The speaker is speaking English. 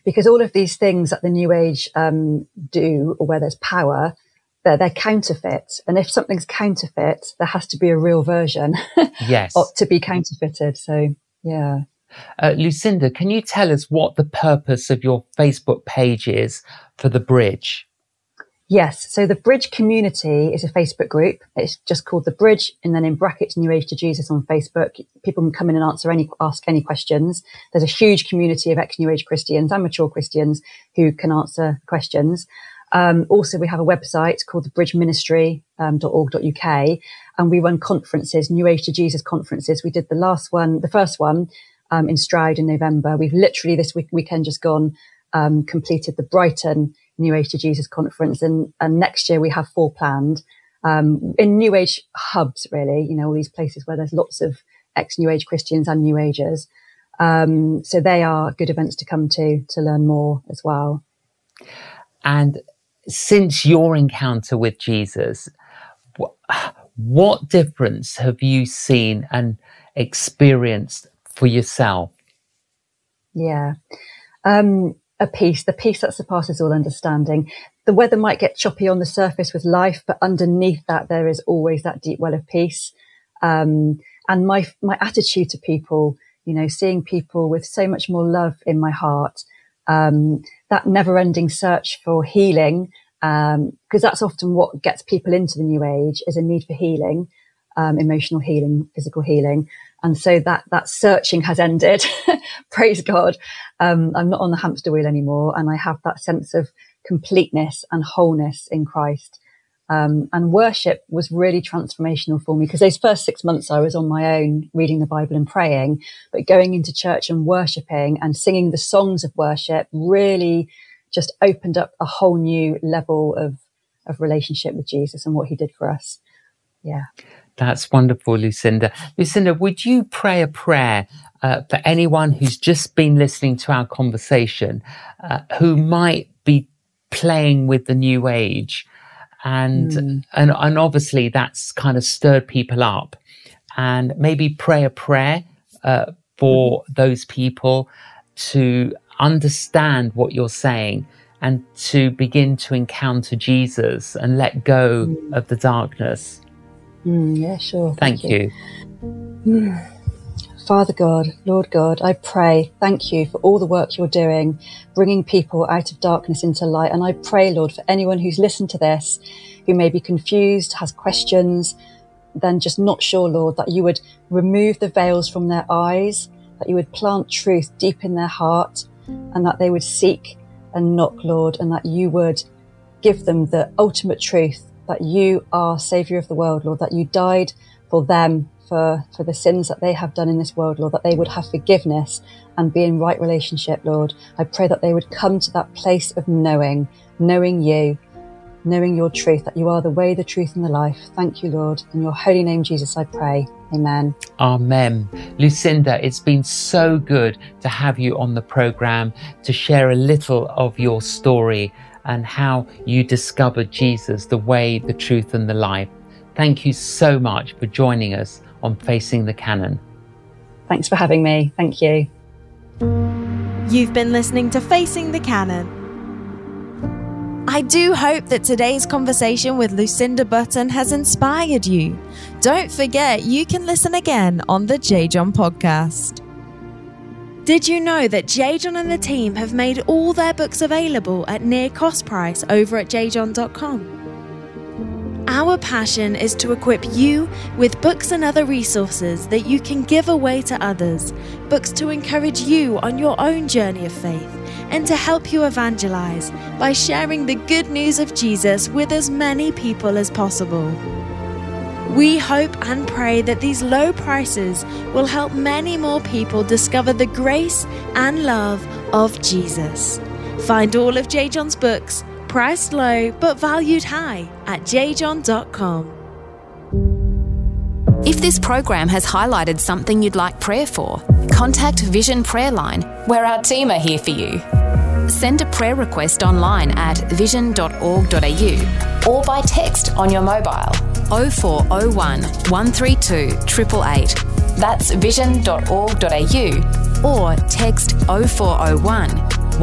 because all of these things that the New Age do, or where there's power, they're counterfeit. And if something's counterfeit, there has to be a real version yes. to be counterfeited. So, yeah. Lucinda, can you tell us what the purpose of your Facebook page is for The Bridge? Yes. So the Bridge community is a Facebook group. It's just called The Bridge, and then in brackets, New Age to Jesus on Facebook. People can come in and ask any questions. There's a huge community of ex-New Age Christians and mature Christians who can answer questions. Also, we have a website called thebridgeministry.org.uk, and we run conferences, New Age to Jesus conferences. We did the first one in Stroud in November. We've literally this weekend just gone, completed the Brighton New Age to Jesus conference, and next year we have 4 planned in New Age hubs, really, all these places where there's lots of ex-New Age Christians and New Agers. So they are good events to come to learn more as well. And since your encounter with Jesus, what difference have you seen and experienced for yourself? Yeah. The peace that surpasses all understanding. The weather might get choppy on the surface with life, but underneath that, there is always that deep well of peace. And my attitude to people, seeing people with so much more love in my heart, that never ending search for healing, because that's often what gets people into the New Age, is a need for healing, emotional healing, physical healing. And so that searching has ended. Praise God. I'm not on the hamster wheel anymore. And I have that sense of completeness and wholeness in Christ. And worship was really transformational for me, because those first 6 months I was on my own reading the Bible and praying, but going into church and worshiping and singing the songs of worship really just opened up a whole new level of relationship with Jesus and what he did for us. Yeah. That's wonderful, Lucinda. Lucinda, would you pray a prayer for anyone who's just been listening to our conversation, who might be playing with the New Age, and obviously that's kind of stirred people up, and maybe pray a prayer for those people to understand what you're saying and to begin to encounter Jesus and let go of the darkness? Yeah, sure. Thank you. Father God, Lord God, I pray, thank you for all the work you're doing, bringing people out of darkness into light. And I pray, Lord, for anyone who's listened to this, who may be confused, has questions, then just not sure, Lord, that you would remove the veils from their eyes, that you would plant truth deep in their heart, and that they would seek and knock, Lord, and that you would give them the ultimate truth, that you are Saviour of the world, Lord, that you died for them, for the sins that they have done in this world, Lord, that they would have forgiveness and be in right relationship, Lord. I pray that they would come to that place of knowing you, knowing your truth, that you are the way, the truth and the life. Thank you, Lord. In your holy name, Jesus, I pray. Amen. Amen. Lucinda, it's been so good to have you on the programme, to share a little of your story and how you discovered Jesus, the way, the truth and the life. Thank you so much for joining us on Facing the Canon. Thanks for having me. Thank you. You've been listening to Facing the Canon. I do hope that today's conversation with Lucinda Button has inspired you. Don't forget, you can listen again on the J. John podcast. Did you know that J. John and the team have made all their books available at near cost price over at jjohn.com? Our passion is to equip you with books and other resources that you can give away to others, books to encourage you on your own journey of faith, and to help you evangelize by sharing the good news of Jesus with as many people as possible. We hope and pray that these low prices will help many more people discover the grace and love of Jesus. Find all of J. John's books, priced low but valued high, at jjohn.com. If this program has highlighted something you'd like prayer for, contact Vision Prayer Line, where our team are here for you. Send a prayer request online at vision.org.au or by text on your mobile 0401 132 888. That's vision.org.au or text 0401